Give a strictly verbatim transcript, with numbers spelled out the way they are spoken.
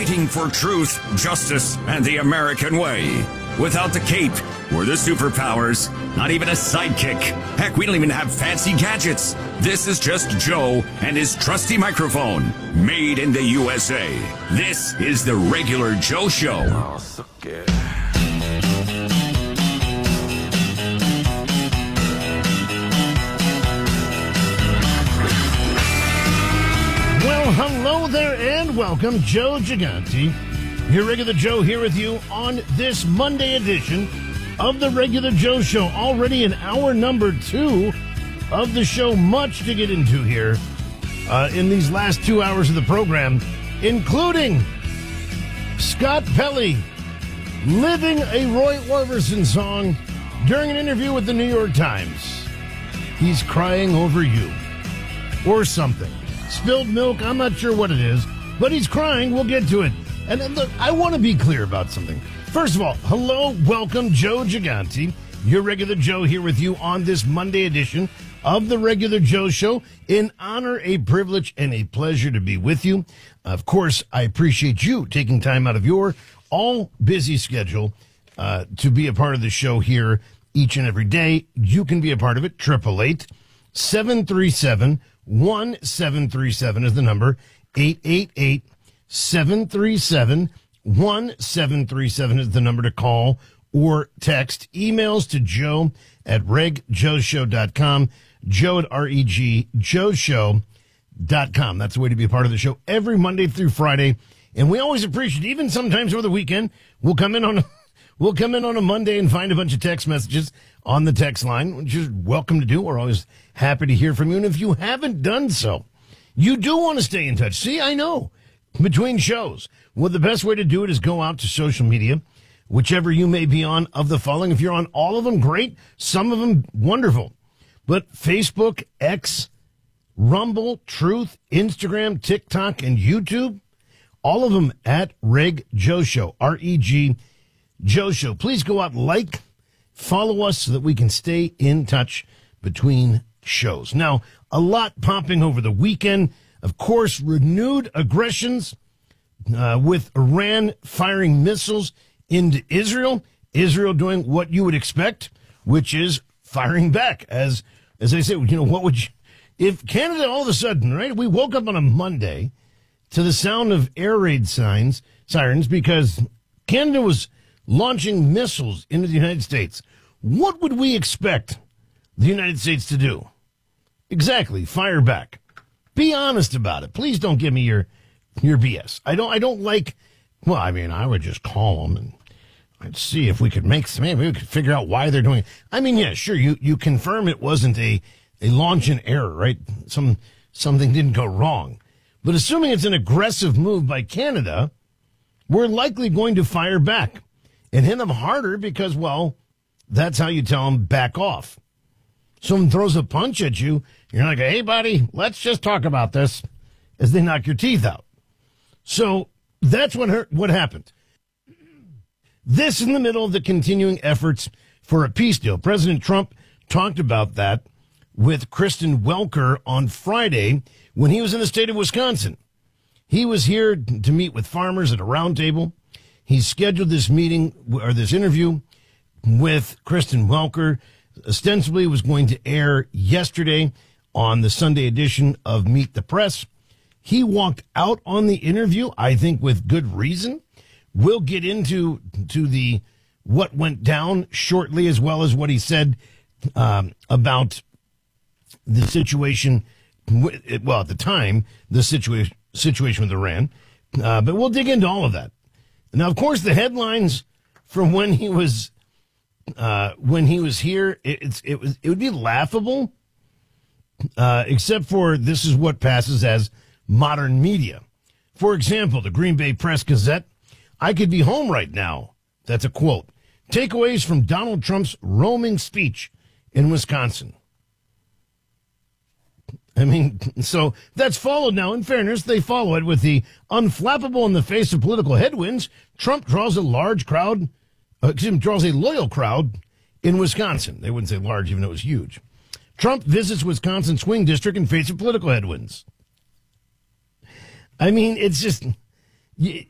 fighting for truth, justice, and the American way. Without the cape or the superpowers, not even a sidekick. Heck, we don't even have fancy gadgets. This is just Joe and his trusty microphone, made in the U S A. This is the Regular Joe Show. Oh, so good. Well, hello there and welcome. Joe Gigante, your Regular Joe, here with you on this Monday edition of the Regular Joe Show. Already in hour number two of the show. Much to get into here uh, in these last two hours of the program, including Scott Pelley living a Roy Orbison song during an interview with the New York Times. He's crying over you or something. Spilled milk, I'm not sure what it is, but he's crying. We'll get to it. And look, I want to be clear about something. First of all, hello, welcome, Joe Gigante, your Regular Joe, here with you on this Monday edition of the Regular Joe Show. An honor, a privilege, and a pleasure to be with you. Of course, I appreciate you taking time out of your all busy schedule uh, to be a part of the show here each and every day. You can be a part of it. Triple eight seven three seven one seven three seven is the number. Eight eight eight seven three seven one seven three seven is the number to call or text. Emails to Joe at reg joe show dot com. Joe at R E G joe show dot com. That's the way to be a part of the show every Monday through Friday. And we always appreciate, even sometimes over the weekend, we'll come in on a, we'll come in on a Monday and find a bunch of text messages on the text line, which is welcome to do. We're always happy to hear from you. And if you haven't done so, you do want to stay in touch. See, I know, between shows. Well, the best way to do it is go out to social media, whichever you may be on of the following. If you're on all of them, great. Some of them, wonderful. But Facebook, X, Rumble, Truth, Instagram, TikTok, and YouTube, all of them at Reg Joe Show, R E G Joe Show. Please go out, like, follow us so that we can stay in touch between shows. Now, a lot popping over the weekend. Of course, renewed aggressions uh, with Iran firing missiles into Israel. Israel doing what you would expect, which is firing back. As as I say, you know, what would you, if Canada all of a sudden, right, we woke up on a Monday to the sound of air raid signs, sirens, because Canada was launching missiles into the United States. What would we expect the United States to do? Exactly, fire back. Be honest about it. Please don't give me your your B S. I don't I don't like, well, I mean, I would just call them and I'd see if we could make some, maybe we could figure out why they're doing it. I mean, yeah, sure, you, you confirm it wasn't a, a launch in error, right? Some something didn't go wrong. But assuming it's an aggressive move by Canada, we're likely going to fire back and hit them harder because, well, that's how you tell them back off. Someone throws a punch at you, you're like, hey, buddy, let's just talk about this, as they knock your teeth out. So that's what hurt, what happened. This in the middle of the continuing efforts for a peace deal. President Trump talked about that with Kristen Welker on Friday when he was in the state of Wisconsin. He was here to meet with farmers at a roundtable. He scheduled this meeting or this interview with Kristen Welker. Ostensibly was going to air yesterday on the Sunday edition of Meet the Press. He walked out on the interview, I think with good reason. We'll get into to the what went down shortly, as well as what he said um, about the situation. Well, at the time, the situation situation with Iran. Uh, but we'll dig into all of that. Now, of course, the headlines from when he was uh, when he was here, it, it's it was it would be laughable, uh, except for this is what passes as modern media. For example, the Green Bay Press Gazette. I could be home right now. That's a quote. Takeaways from Donald Trump's roaming speech in Wisconsin. I mean, so that's followed now. In fairness, they follow it with the unflappable in the face of political headwinds. Trump draws a large crowd, uh, excuse me, draws a loyal crowd in Wisconsin. They wouldn't say large, even though it was huge. Trump visits Wisconsin swing district in face of political headwinds. I mean, it's just, you,